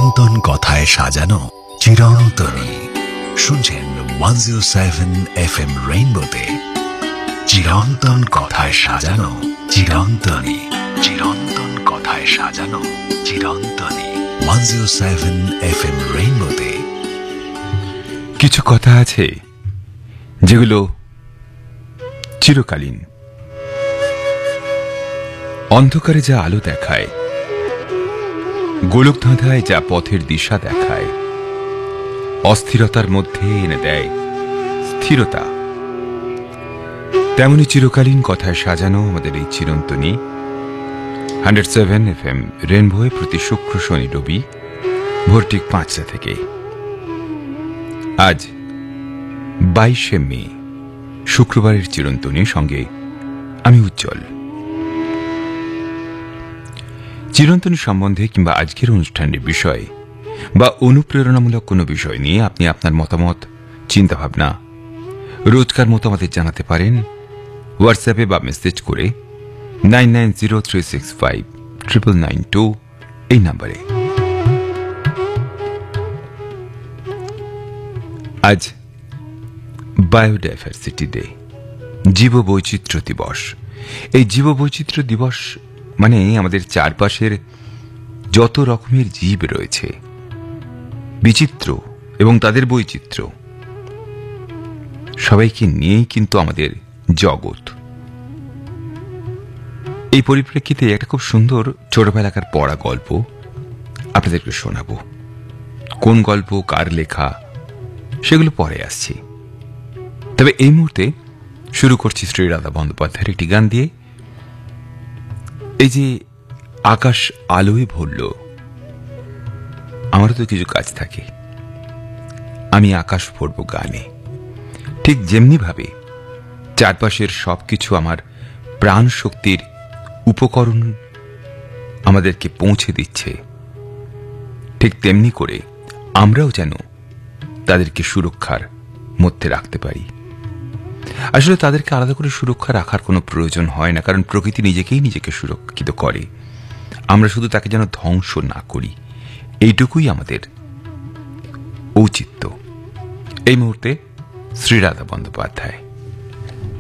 চিরন্তন কথায় সাজানো চিরন্তনী। শুনছেন 107 FM রেইনবোতে চিরন্তন কথায় সাজানো চিরন্তনী। চিরন্তন কথায় সাজানো চিরন্তনী 107 FM রেইনবোতে। কিছু কথা আছে যেগুলো চিরকালীন। অন্ধকারে যা আলো দেখায়, গোলকধাঁধায় যা পথের দিশা দেখায়, অস্থিরতার মধ্যে এনে দেয় স্থিরতা, তেমনি চিরকালীন কথায় সাজানো আমাদের এই চিরন্তনী 107 FM রেইনবোয় প্রতি শুক্র, শনি, রবি ভোর ঠিক 5টা থেকে। আজ 22শে মে, শুক্রবারের চিরন্তনীর সঙ্গে আমি উজ্জ্বল। চিরন্তনী সম্বন্ধে কিংবা আজকের অনুষ্ঠানের বিষয় বা অনুপ্রেরণামূলক কোনো বিষয় নিয়ে আপনি আপনার মতামত, চিন্তাভাবনা রোজকার মতো আমাদের জানাতে পারেন হোয়াটসঅ্যাপে বা মেসেজ করে 9903659992 এই নাম্বারে। আজ বায়োডাইভার্সিটি ডে, জীববৈচিত্র্য দিবস। এই জীববৈচিত্র্য দিবস মানে আমাদের চারপাশের যত রকমের জীব রয়েছে, বিচিত্র এবং তাদের বৈচিত্র্য, সবাইকে নিয়েই কিন্তু আমাদের জগৎ। এই পরিপ্রেক্ষিতে একটা খুব সুন্দর ছোটবেলাকার পড়া গল্প আপনাদেরকে শোনাবো। কোন গল্প, কার লেখা, সেগুলো পরে আসছে। তবে এই মুহূর্তে শুরু করছি শ্রীরাধা বন্দ্যোপাধ্যায়ের একটি গান দিয়ে। এই যে আকাশ আলোয় ভরল, আমারও তো কিছু কাজ থাকে, আমি আকাশ ভরব গানে। ঠিক যেমনি ভাবে চারপাশের সবকিছু আমার প্রাণ শক্তির উপকরণ আমাদেরকে পৌঁছে দিচ্ছে, ঠিক তেমনি করে আমরাও যেন তাদেরকে সুরক্ষার মধ্যে রাখতে পারি। আসলে তাদেরকে আলাদা করে সুরক্ষা রাখার কোনো প্রয়োজন হয় না, কারণ প্রকৃতি নিজেকে সুরক্ষিত করে। আমরা শুধু তাকে যেন ধ্বংস না করি, এইটুকুই আমাদের ঔচিত্য। এই মুহূর্তে শ্রীরাধা বন্দ্যোপাধ্যায়।